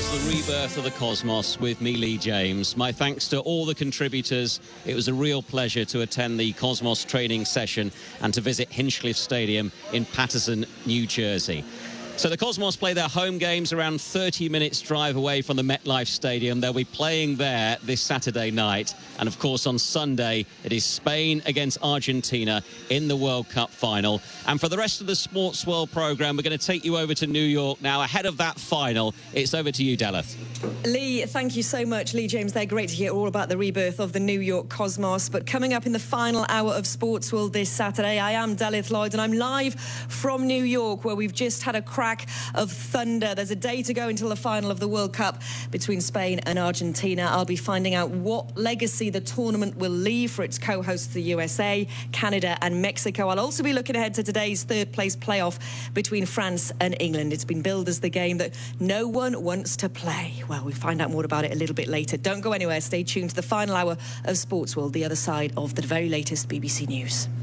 was the rebirth of the Cosmos with me, Lee James. My thanks to all the contributors. It was a real pleasure to attend the Cosmos training session and to visit Hinchliffe Stadium in Paterson, New Jersey. So the Cosmos play their home games around 30 minutes drive away from the MetLife Stadium. They'll be playing there this Saturday night. And of course, on Sunday, it is Spain against Argentina in the World Cup final. And for the rest of the Sports World programme, we're going to take you over to New York now. Ahead of that final, it's over to you, Delith. Lee, thank you so much. Lee James there. Great to hear all about the rebirth of the New York Cosmos. But coming up in the final hour of Sports World this Saturday, I am Delith Lloyd, and I'm live from New York, where we've just had a crack of thunder. There's a day to go until the final of the World Cup between Spain and Argentina. I'll be finding out what legacy the tournament will leave for its co-hosts, the USA, Canada and Mexico. I'll also be looking ahead to today's third-place playoff between France and England. It's been billed as the game that no one wants to play. Well, we'll find out more about it a little bit later. Don't go anywhere. Stay tuned to the final hour of Sports World, the other side of the very latest BBC News.